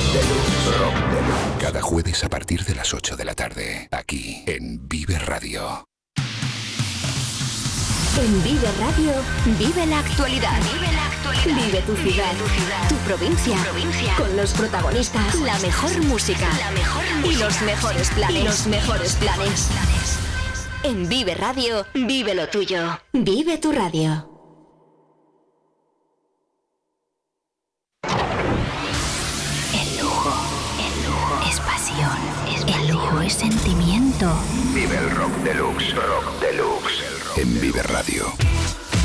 Rock Deluxe. Cada jueves a partir de las 8 de la tarde, aquí en Vive Radio. En Vive Radio, vive la actualidad. Vive tu ciudad, tu provincia, con los protagonistas, la mejor música y los mejores planes. En Vive Radio, vive lo tuyo. Vive tu radio. El lujo es pasión. El lujo es sentimiento. Vive el Rock Deluxe. Rock Deluxe. En Vive Radio.